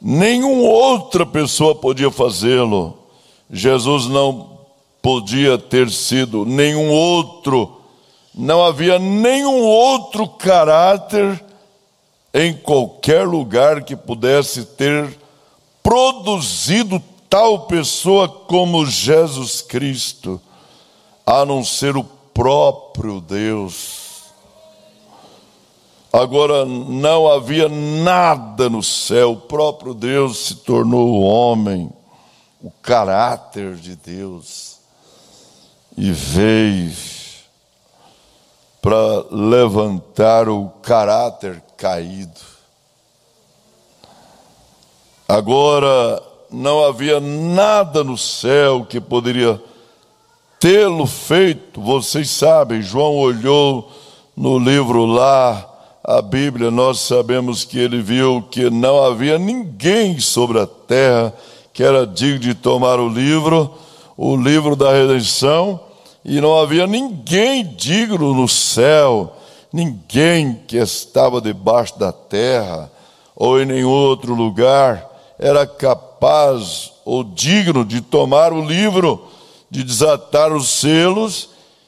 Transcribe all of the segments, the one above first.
Nenhuma outra pessoa podia fazê-lo. Jesus não podia ter sido nenhum outro. Não havia nenhum outro caráter em qualquer lugar que pudesse ter produzido tal pessoa como Jesus Cristo, a não ser o próprio Deus. Agora, não havia nada no céu, o próprio Deus se tornou o homem, o caráter de Deus, e veio para levantar o caráter caído. Agora, não havia nada no céu que poderia tê-lo feito. Vocês sabem, João olhou no livro lá, a Bíblia, nós sabemos que ele viu que não havia ninguém sobre a terra que era digno de tomar o livro da redenção, e não havia ninguém digno no céu, ninguém que estava debaixo da terra ou em nenhum outro lugar era capaz ou digno de tomar o livro, de desatar os selos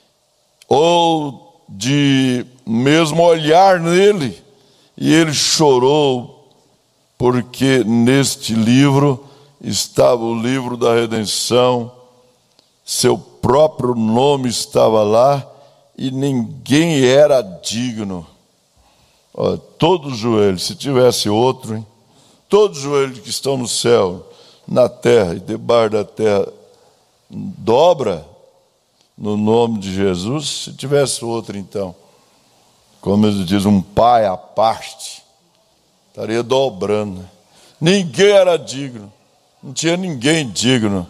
ou de mesmo olhar nele. E ele chorou porque neste livro estava o livro da redenção, seu próprio nome estava lá e ninguém era digno. Olha, todos os joelhos, se tivesse outro, hein? Todos os joelhos que estão no céu, na terra e debaixo da terra, dobra no nome de Jesus. Se tivesse outro, então, como ele diz, um pai à parte, estaria dobrando. Ninguém era digno, não tinha ninguém digno.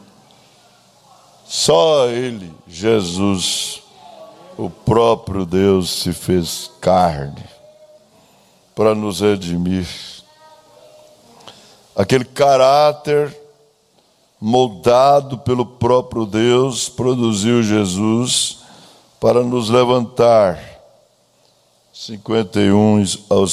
Só ele, Jesus, o próprio Deus, se fez carne para nos redimir. Aquele caráter moldado pelo próprio Deus produziu Jesus para nos levantar. 51 ao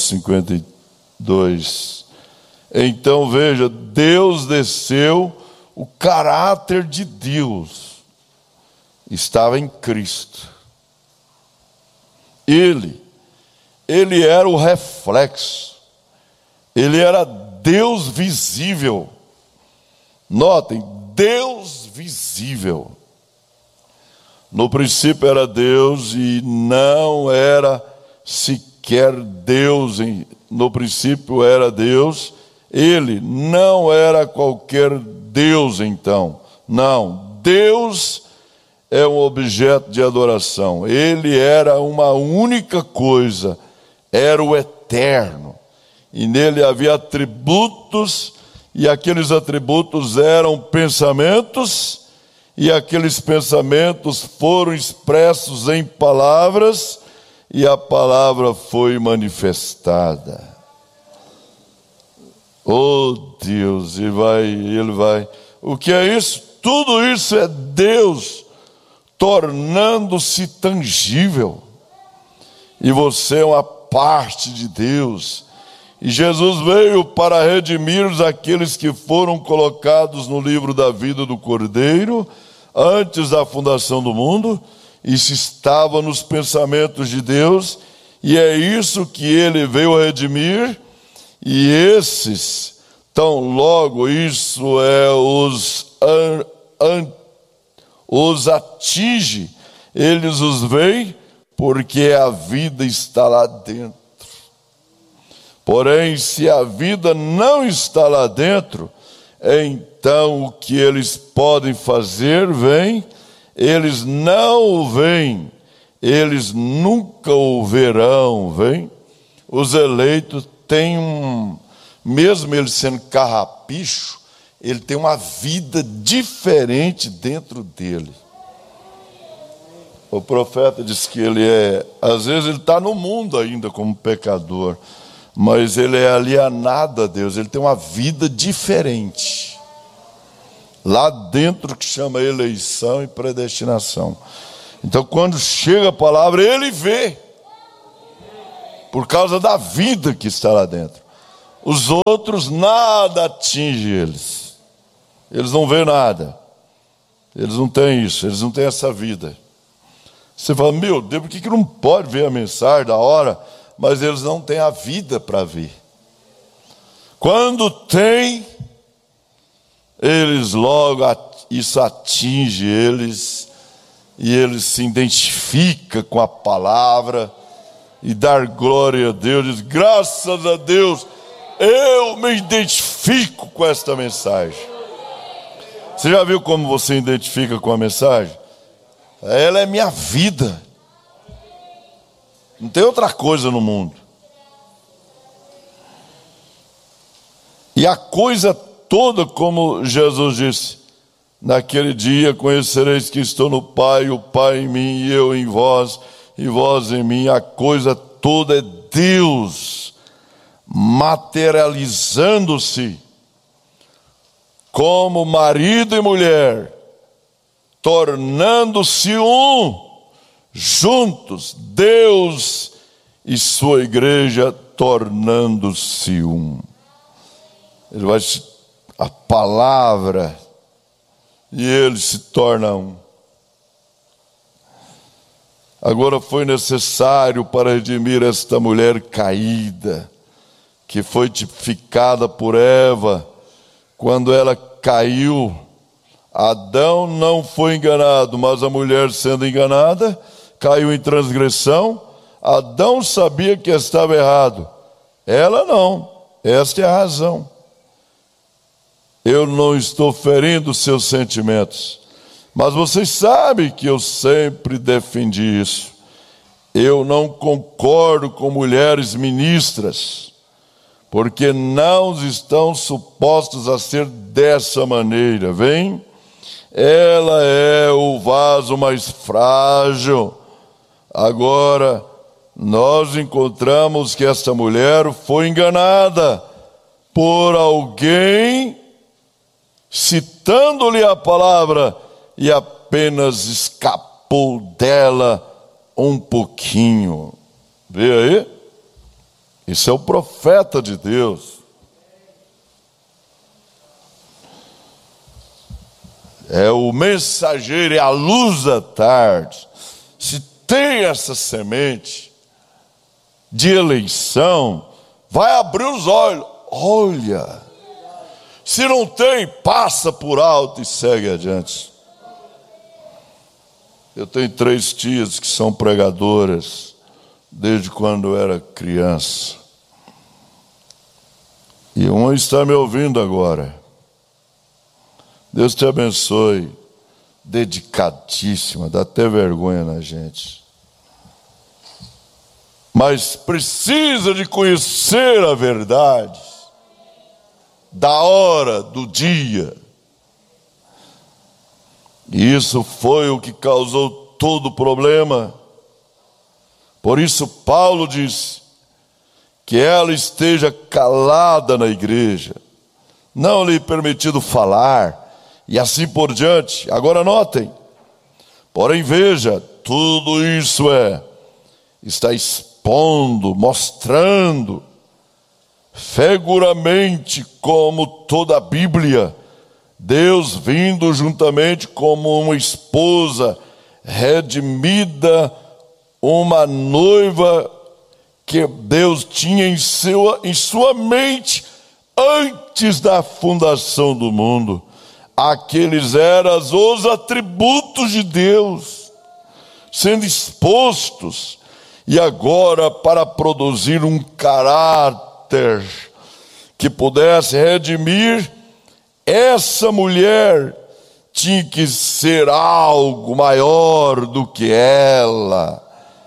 52. Então veja, Deus desceu, o caráter de Deus estava em Cristo. Ele era o reflexo, ele era Deus visível. Notem, Deus visível. No princípio era Deus e não era sequer Deus. No princípio era Deus. Ele não era qualquer Deus, então. Não, Deus é um objeto de adoração. Ele era uma única coisa, era o eterno. E nele havia atributos, e aqueles atributos eram pensamentos, e aqueles pensamentos foram expressos em palavras, e a palavra foi manifestada. Oh Deus, ele vai. O que é isso? Tudo isso é Deus tornando-se tangível. E você é uma parte de Deus. E Jesus veio para redimir aqueles que foram colocados no livro da vida do Cordeiro antes da fundação do mundo. Isso estava nos pensamentos de Deus, e é isso que ele veio a redimir. E esses, tão logo isso os atinge, eles os veem, porque a vida está lá dentro. Porém, se a vida não está lá dentro, então o que eles podem fazer, vem, eles não o veem, eles nunca o verão, vem. Os eleitos têm mesmo ele sendo carrapicho, ele tem uma vida diferente dentro dele. O profeta diz que às vezes ele está no mundo ainda como pecador, mas ele é alienado a Deus, ele tem uma vida diferente. Lá dentro que chama eleição e predestinação. Então quando chega a palavra, ele vê. Por causa da vida que está lá dentro. Os outros, nada atinge eles. Eles não veem nada. Eles não têm isso, eles não têm essa vida. Você fala, meu Deus, por que não pode ver a mensagem da hora? Mas eles não têm a vida para ver. Quando tem, eles logo, isso atinge eles, e eles se identificam com a palavra, e dar glória a Deus, diz, graças a Deus, eu me identifico com esta mensagem. Você já viu como você identifica com a mensagem? Ela é minha vida. Não tem outra coisa no mundo. E a coisa toda, como Jesus disse, naquele dia conhecereis que estou no Pai, o Pai em mim e eu em vós, e vós em mim. A coisa toda é Deus materializando-se como marido e mulher, tornando-se um, juntos, Deus e sua igreja tornando-se um. Ele vai, a palavra, e ele se torna um. Agora foi necessário para redimir esta mulher caída, que foi tipificada por Eva. Quando ela caiu, Adão não foi enganado, mas a mulher, sendo enganada, caiu em transgressão. Adão sabia que estava errado, ela não. Esta é a razão. Eu não estou ferindo seus sentimentos, mas vocês sabem que eu sempre defendi isso. Eu não concordo com mulheres ministras, porque não estão supostas a ser dessa maneira, vem? Ela é o vaso mais frágil. Agora, nós encontramos que esta mulher foi enganada por alguém, citando-lhe a palavra, e apenas escapou dela um pouquinho. Vê aí? Isso é o profeta de Deus. É o mensageiro, é a luz da tarde. Se tem essa semente de eleição, vai abrir os olhos. Olha, se não tem, passa por alto e segue adiante. Eu tenho 3 tias que são pregadoras desde quando eu era criança. E uma está me ouvindo agora. Deus te abençoe. Dedicadíssima, dá até vergonha na gente. Mas precisa de conhecer a verdade da hora, do dia. E isso foi o que causou todo o problema. Por isso Paulo diz que ela esteja calada na igreja, não lhe permitido falar, e assim por diante. Agora notem, porém veja, tudo isso está expondo, mostrando, figuramente, como toda a Bíblia, Deus vindo juntamente como uma esposa redimida, uma noiva que Deus tinha em sua mente antes da fundação do mundo. Aqueles eram os atributos de Deus sendo expostos, e agora para produzir um caráter que pudesse redimir essa mulher, tinha que ser algo maior do que ela,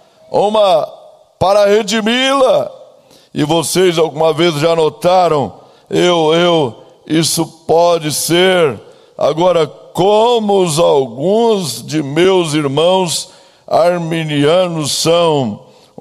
para redimi-la. E vocês alguma vez já notaram, isso pode ser, agora como alguns de meus irmãos arminianos são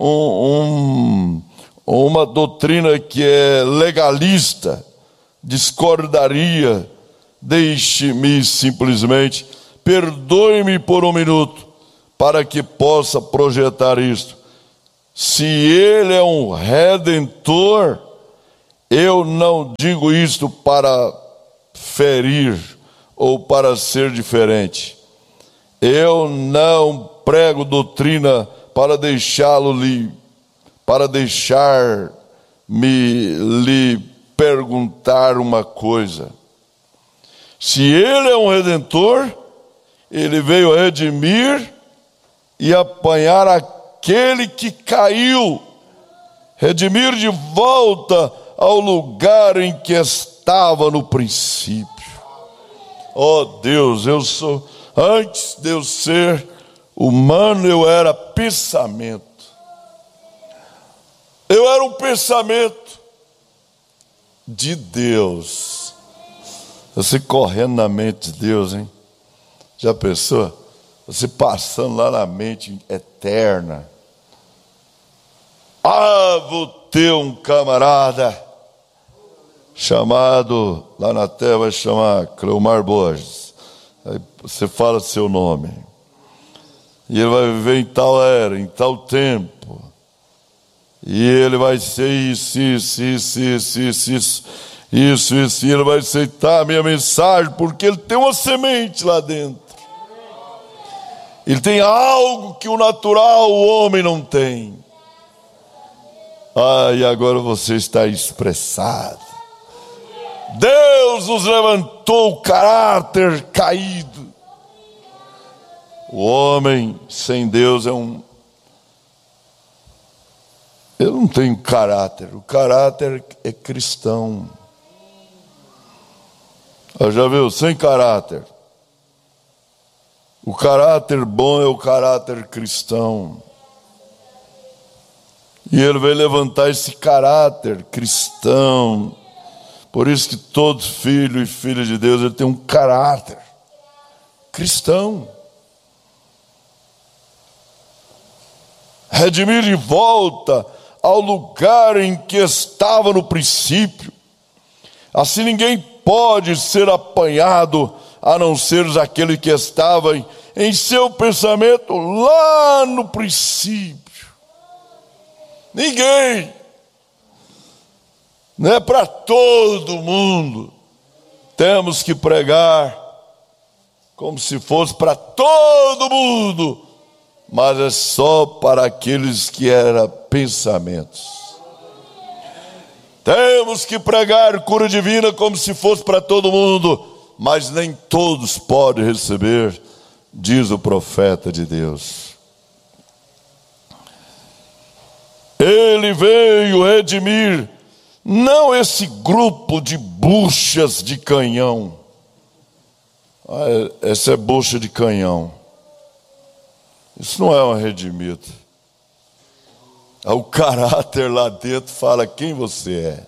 uma doutrina que é legalista, discordaria. Deixe-me simplesmente, perdoe-me por um minuto, para que possa projetar isto. Se ele é um redentor, Eu não digo isto para ferir ou para ser diferente. Eu não prego doutrina para deixar-me lhe perguntar uma coisa. Se ele é um redentor, ele veio redimir e apanhar aquele que caiu, redimir de volta ao lugar em que estava no princípio. Oh Deus, antes de eu ser humano, eu era pensamento. Eu era um pensamento de Deus. Você correndo na mente de Deus, hein? Já pensou? Você passando lá na mente eterna. Vou ter um camarada chamado, lá na terra vai chamar Cleomar Borges. Aí você fala seu nome. E ele vai viver em tal era, em tal tempo. E ele vai ser isso. E ele vai aceitar a minha mensagem, porque ele tem uma semente lá dentro. Ele tem algo que o natural, o homem não tem. E agora você está expressado. Deus nos levantou o caráter caído. O homem sem Deus ele não tem caráter. O caráter é cristão. Já viu? Sem caráter. O caráter bom é o caráter cristão. E ele vai levantar esse caráter cristão. Por isso que todo filho e filha de Deus, ele tem um caráter cristão. Redimir de volta ao lugar em que estava no princípio. Assim ninguém pode ser apanhado, a não ser aquele que estava em seu pensamento lá no princípio. Ninguém. Não é para todo mundo. Temos que pregar como se fosse para todo mundo, mas é só para aqueles que eram pensamentos. Temos que pregar cura divina como se fosse para todo mundo, mas nem todos podem receber, diz o profeta de Deus. Ele veio redimir não esse grupo de buchas de canhão. Essa é bucha de canhão. Isso não é um redimido. O caráter lá dentro fala quem você é.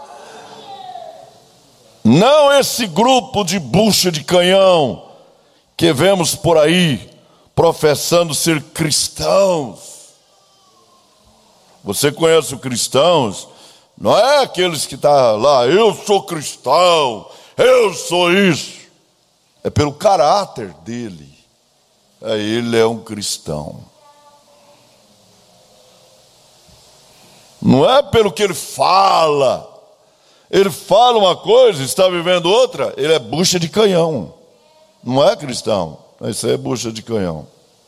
Não esse grupo de bucha de canhão que vemos por aí professando ser cristãos. Você conhece os cristãos? Não é aqueles que estão lá, eu sou cristão, eu sou isso. É pelo caráter dele. Ele é um cristão. Não é pelo que ele fala. Ele fala uma coisa, está vivendo outra, ele é bucha de canhão. Não é cristão, isso aí é bucha de canhão.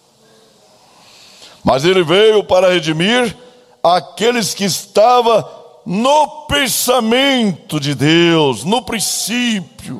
Mas ele veio para redimir aqueles que estavam no pensamento de Deus, no princípio.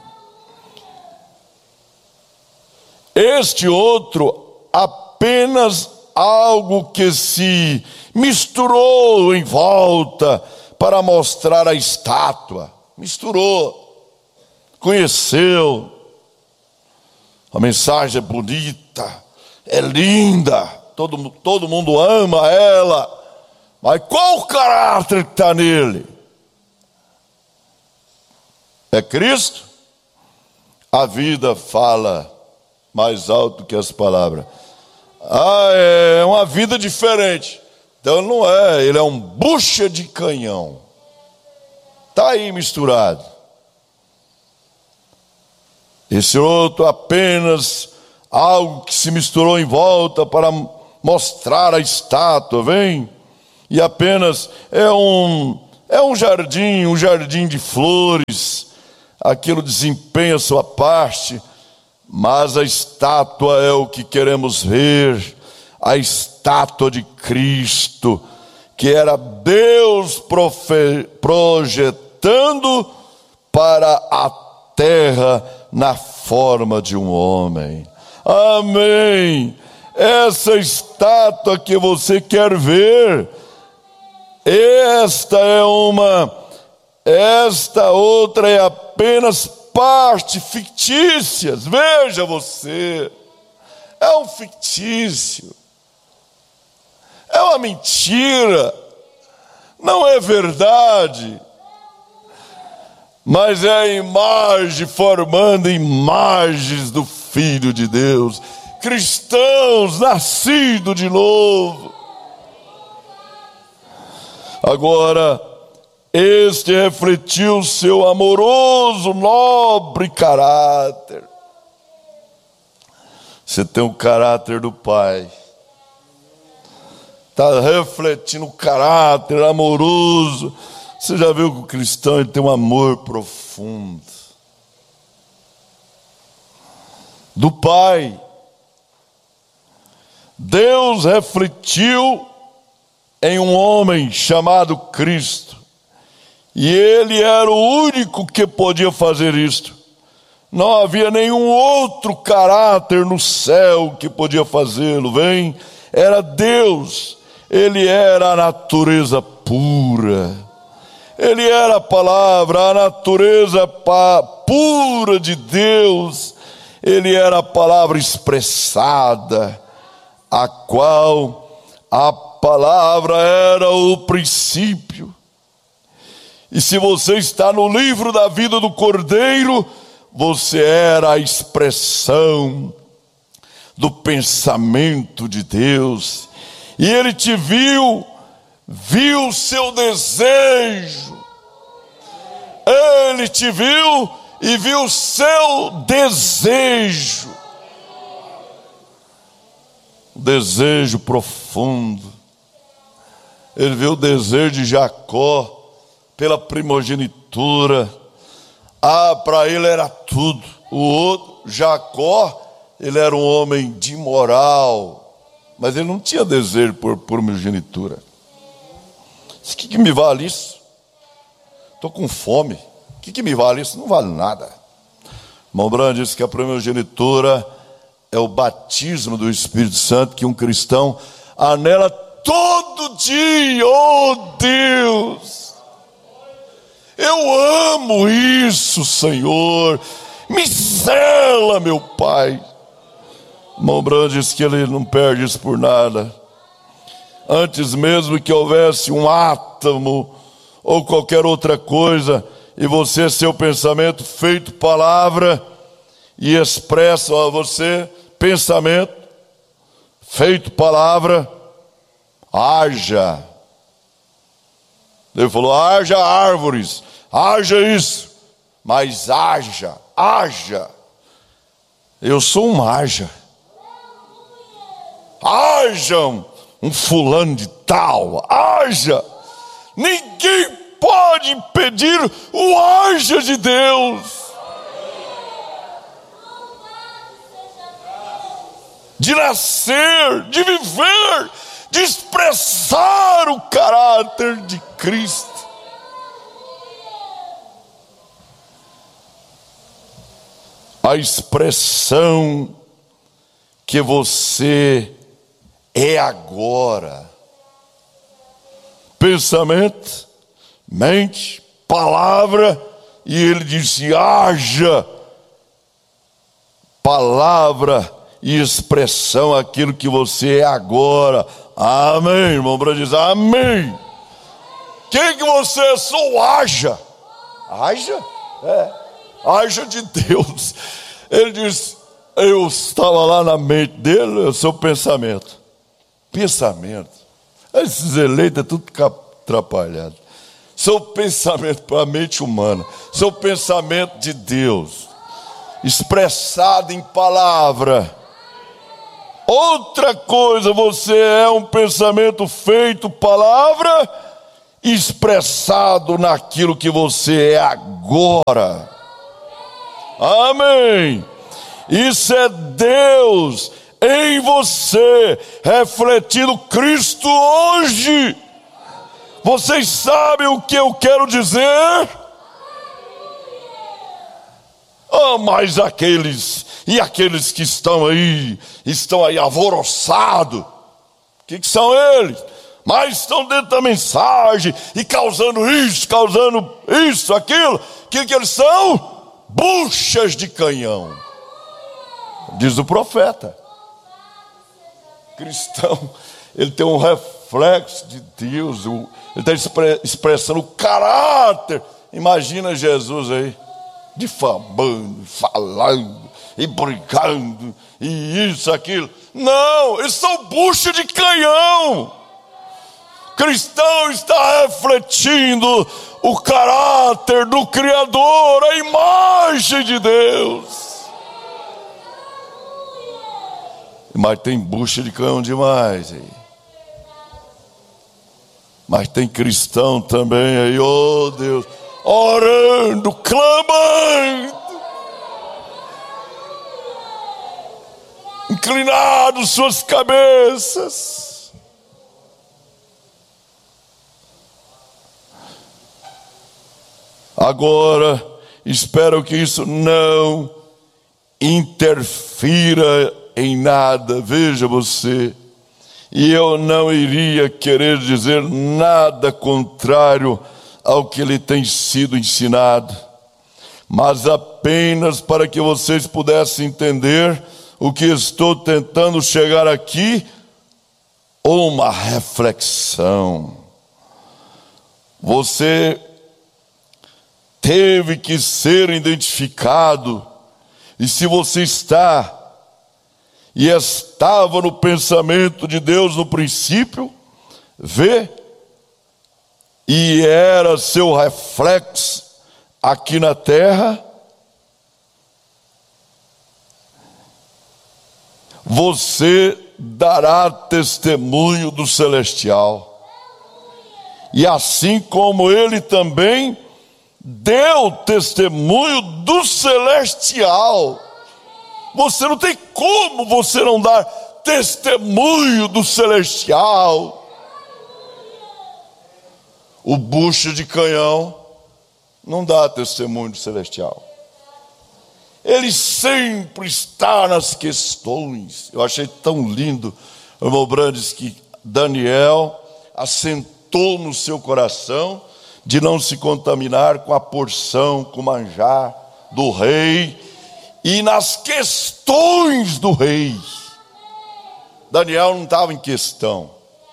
Este outro, apenas algo que se misturou em volta para mostrar a estátua. Misturou, conheceu. A mensagem é bonita, é linda, todo mundo ama ela. Mas qual o caráter que está nele? É Cristo? A vida fala mais alto que as palavras. É uma vida diferente. Então não é, ele é um bucha de canhão. Está aí misturado. Esse outro apenas algo que se misturou em volta para mostrar a estátua, vem? E apenas é É um jardim de flores, aquilo desempenha sua parte, mas a estátua é o que queremos ver, a estátua de Cristo, que era Deus projetando para a terra na forma de um homem. Amém. Essa estátua que você quer ver, esta outra é apenas parte fictícia. Veja você, é um fictício, é uma mentira, não é verdade, mas é a imagem formando imagens do Filho de Deus, cristãos nascidos de novo. Agora, este refletiu seu amoroso, nobre caráter. Você tem o caráter do Pai. Está refletindo o caráter amoroso. Você já viu que o cristão ele tem um amor profundo do Pai. Deus refletiu em um homem chamado Cristo, e ele era o único que podia fazer isto. Não havia nenhum outro caráter no céu que podia fazê-lo. Era Deus. Ele era a natureza pura. Ele era a palavra, a natureza pura de Deus. Ele era a palavra expressada, a qual a palavra era o princípio. E se você está no livro da vida do Cordeiro, você era a expressão do pensamento de Deus. E ele te viu o seu desejo. Ele te viu e viu o seu desejo. O desejo profundo. Ele viu o desejo de Jacó pela primogenitura. Para ele era tudo. O outro, Jacó, ele era um homem de moral, mas ele não tinha desejo por primogenitura. O que me vale isso? Estou com fome. O que me vale isso? Não vale nada. Irmão Branham disse que a primogenitura é o batismo do Espírito Santo, que um cristão anela todo dia. Oh Deus, eu amo isso, Senhor, me sela, meu Pai. Irmão Branham disse que ele não perde isso por nada. Antes mesmo que houvesse um átomo ou qualquer outra coisa, e você, seu pensamento feito palavra e expressa a você, pensamento feito palavra, haja. Ele falou: haja árvores, haja isso, mas haja. Eu sou um haja. Hajam um fulano de tal, haja. Ninguém pode impedir o haja de Deus. De nascer, de viver, de expressar o caráter de Cristo. A expressão que você é agora. Pensamento, mente, palavra, e ele disse: haja palavra e expressão aquilo que você é agora. Amém, irmão Branham diz amém. Quem que você é? Sou haja. Haja? Haja de Deus. Ele diz: eu estava lá na mente dele, eu sou pensamento. Esses eleitos é tudo atrapalhado. Sou pensamento para a mente humana. Sou pensamento de Deus, expressado em palavra. Outra coisa, você é um pensamento feito palavra expressado naquilo que você é agora. Amém. Isso é Deus em você, refletindo Cristo hoje. Vocês sabem o que eu quero dizer? Mas aqueles que estão aí alvoroçados, o que são eles? Mas estão dentro da mensagem e causando isso, aquilo. O que eles são? Buchas de canhão, diz o profeta. Cristão, ele tem um reflexo de Deus, ele está expressando o caráter. Imagina Jesus aí, difamando, falando e brigando, e isso, aquilo. Não, eles são bucha de canhão. Cristão está refletindo o caráter do Criador, a imagem de Deus. Mas tem bucha de canhão demais aí. Mas tem cristão também aí, oh Deus, orando, clamando, inclinados suas cabeças. Agora, espero que isso não interfira em nada. Veja você, e eu não iria querer dizer nada contrário ao que lhe tem sido ensinado, mas apenas para que vocês pudessem entender o que estou tentando chegar aqui, uma reflexão. Você teve que ser identificado, e se você está e estava no pensamento de Deus no princípio, vê, e era seu reflexo aqui na terra, você dará testemunho do celestial, e assim como ele também deu testemunho do celestial. Você não tem como você não dar testemunho do celestial. O bucho de canhão não dá testemunho do celestial. Ele sempre está nas questões. Eu achei tão lindo, irmão Brandes, que Daniel assentou no seu coração de não se contaminar com a porção, com o manjar do rei e nas questões do rei. Daniel não estava em questão.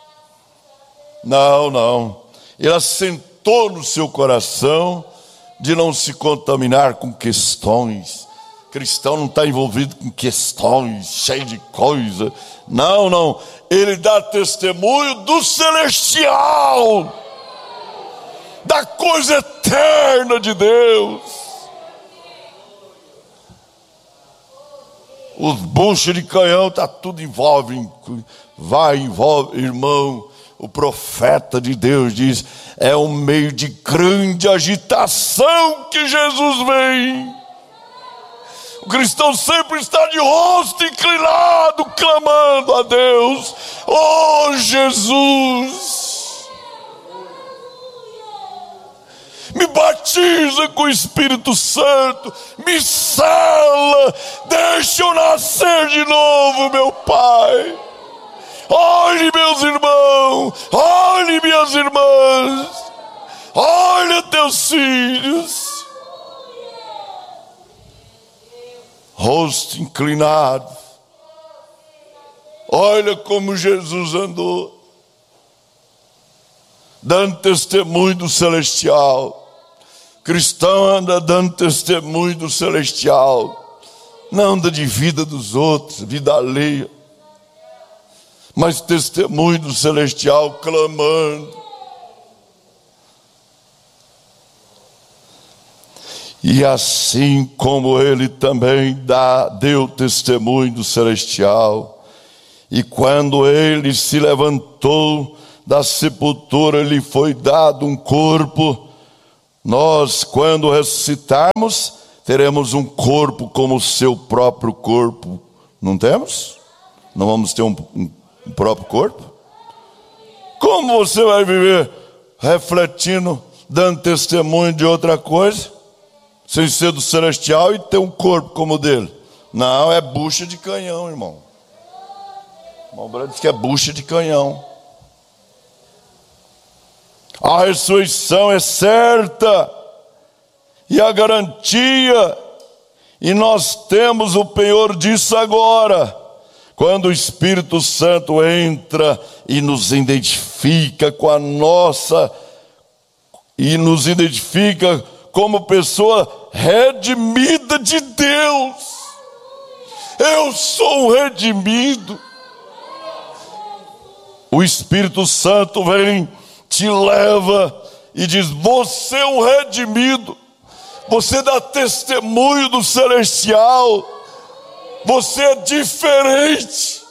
Não. Ele assentou no seu coração de não se contaminar com questões. Cristão não está envolvido com questões, cheio de coisa. Não. Ele dá testemunho do celestial, da coisa eterna de Deus. Os buchos de canhão tá tudo envolve, irmão. O profeta de Deus diz: é um meio de grande agitação que Jesus vem. O cristão sempre está de rosto inclinado, clamando a Deus: oh Jesus, me batiza com o Espírito Santo, me sela, deixa eu nascer de novo, meu Pai. Olhe meus irmãos, olhe minhas irmãs, olha teus filhos. Rosto inclinado. Olha como Jesus andou, dando testemunho do celestial. Cristão anda dando testemunho do celestial, não anda de vida dos outros, vida alheia, mas testemunho do celestial, clamando. E assim como ele também deu testemunho do celestial, e quando ele se levantou da sepultura lhe foi dado um corpo. Nós, quando ressuscitarmos, teremos um corpo como o seu próprio corpo. Não temos? Não vamos ter um próprio corpo? Como você vai viver refletindo, dando testemunho de outra coisa, sem ser do celestial e ter um corpo como o dele? Não, é bucha de canhão, irmão. O irmão Branco diz que é bucha de canhão. A ressurreição é certa e a garantia, e nós temos o penhor disso agora, quando o Espírito Santo entra e nos identifica com a nossa, e nos identifica como pessoa redimida de Deus. Eu sou um redimido. O Espírito Santo vem, te leva e diz: você é um redimido. Você dá testemunho do celestial. Você é diferente.